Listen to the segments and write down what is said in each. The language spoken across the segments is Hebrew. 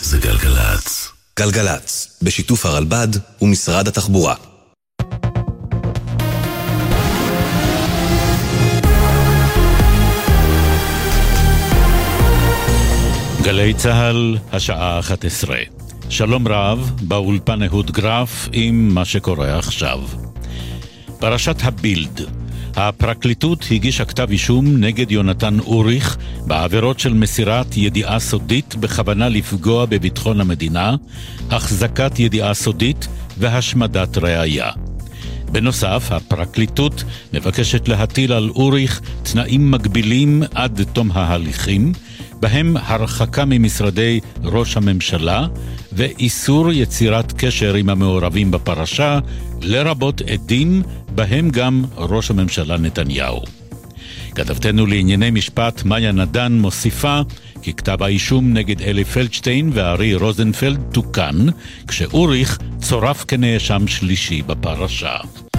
זה גלגלץ. גלגלץ, בשיתוף הרלב"ד ומשרד התחבורה. גלי צהל, השעה 11. שלום רב, באולפן אהוד גרף עם מה שקורה עכשיו. פרשת הבילד. הפרקליטות הגישה כתב אישום נגד יונתן אוריך בעבירות של מסירת ידיעה סודית בכוונה לפגוע בביטחון המדינה, החזקת ידיעה סודית והשמדת ראיה. בנוסף, הפרקליטות מבקשת להטיל על אוריך תנאים מגבילים עד תום ההליכים, בהם הרחקה ממשרדי ראש הממשלה ואיסור יצירת קשר עם המעורבים בפרשה, לרבות עדים, בהם גם ראש הממשלה נתניהו. כתבתנו לענייני משפט מאיה נדן מוסיפה כי כתב האישום נגד אלי פלדשטיין וארי רוזנפלד תוקן, כשאוריך צורף כנאשם שלישי בפרשה.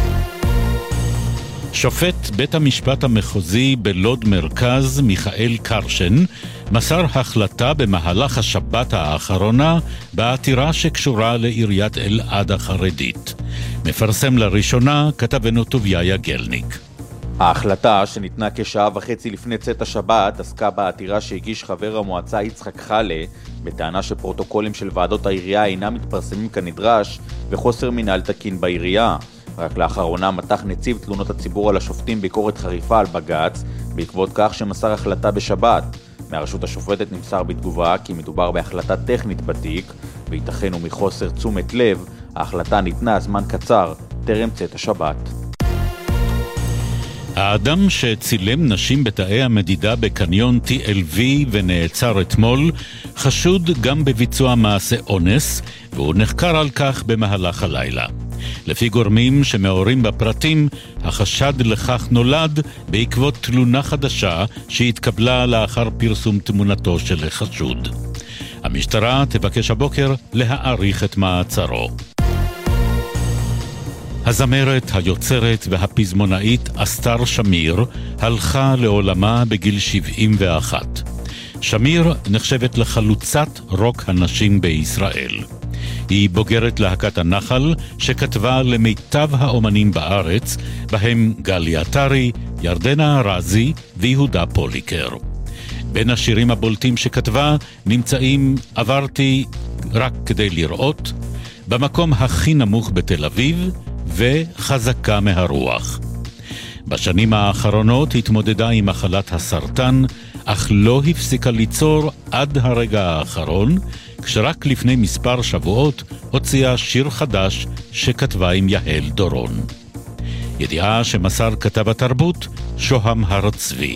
שופט בית המשפט המחוזי בלוד מרכז, מיכאל קרשן, מסר החלטה במהלך השבת האחרונה בעתירה שקשורה לעיריית אלעד החרדית. מפרסם לראשונה כתבנו טוביה יגלניק. ההחלטה, שניתנה כשעה וחצי לפני צאת השבת, עסקה בעתירה שהגיש חבר המועצה יצחק חלה, בטענה שפרוטוקולים של ועדות העירייה אינם מתפרסמים כנדרש וחוסר מנהל תקין בעירייה. רק לאחרונה מתח נציב תלונות הציבור על השופטים ביקורת חריפה על בג"ץ, בעקבות כך שמסר החלטה בשבת. מהרשות השופטת נמסר בתגובה כי מדובר בהחלטה טכנית בתיק, וייתכן ומחוסר תשומת לב, ההחלטה ניתנה זמן קצר, טרם צאת השבת. האדם שצילם נשים בתאי המדידה בקניון TLV ונעצר אתמול, חשוד גם בביצוע מעשה אונס, והוא נחקר על כך במהלך הלילה. לפי גורמים שמעורים בפרטים, החשד לכך נולד בעקבות תלונה חדשה שהתקבלה לאחר פרסום תמונתו של החשוד. המשטרה תבקש הבוקר להאריך את מעצרו. הזמרת, היוצרת והפזמונאית אסתר שמיר הלכה לעולמה בגיל 71. שמיר נחשבת לחלוצת רוק הנשים בישראל. היא בוגרת להקת הנחל שכתבה למיטב האומנים בארץ, בהם גלי עטרי, ירדנה רזי ויהודה פוליקר. בין השירים הבולטים שכתבה נמצאים עברתי רק כדי לראות, במקום הכי נמוך בתל אביב וחזקה מהרוח. בשנים האחרונות התמודדה עם מחלת הסרטן, אך לא הפסיקה ליצור עד הרגע האחרון, כשרק לפני מספר שבועות הוציאה שיר חדש שכתבה עם יהל דורון. ידיעה שמסר כתב התרבות שוהם הר צבי.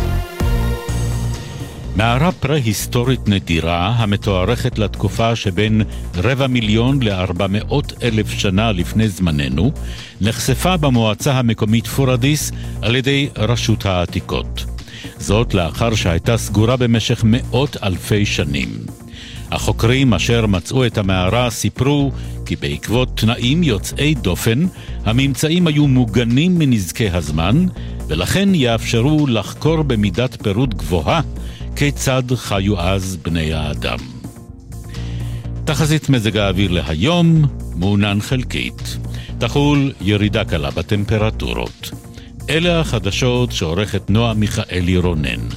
מערה פרה-היסטורית נדירה המתוארכת לתקופה שבין 250,000 ל-400,000 שנה לפני זמננו, נחשפה במועצה המקומית פורדיס על ידי רשות העתיקות. זאת לאחר שהייתה סגורה במשך מאות אלפי שנים. החוקרים אשר מצאו את המערה סיפרו כי בעקבות תנאים יוצאי דופן, הממצאים היו מוגנים מנזקי הזמן, ולכן יאפשרו לחקור במידת פירוט גבוהה כיצד חיו אז בני האדם. תחזית מזג האוויר להיום מעונן חלקית. תחול ירידה קלה בטמפרטורות. אלה החדשות שעורכת נועה מיכאלי רונן.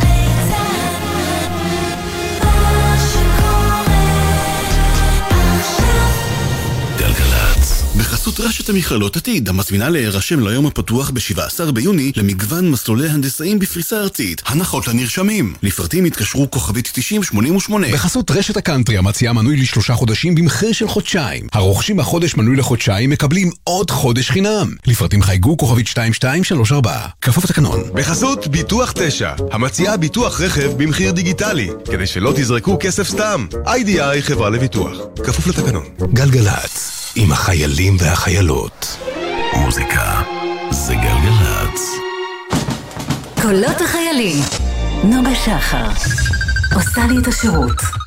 בחסות רשת המכללות עתיד, המזמינה להירשם ליום הפתוח ב-17 ביוני למגוון מסלולי הנדסאים בפריסה ארצית. הנחות לנרשמים. לפרטים התקשרו כוכבית 9088. בחסות רשת הקאנטרי המציעה מנוי ל3 חודשים במחיר של חודשיים. הרוכשים החודש מנוי לחודשיים מקבלים עוד חודש חינם. לפרטים חייגו כוכבית 2234. כפוף לתקנון. בחסות ביטוח 9, המציעה ביטוח רכב במחיר דיגיטלי, כדי שלא תזרקו כסף סתם. IDI חברה לביטוח. כפוף לתקנון. גלגלץ, עם החיילים והחיילות. מוזיקה זה גלגלץ. קולות החיילים. נוגה שחר עושה לי את השירות.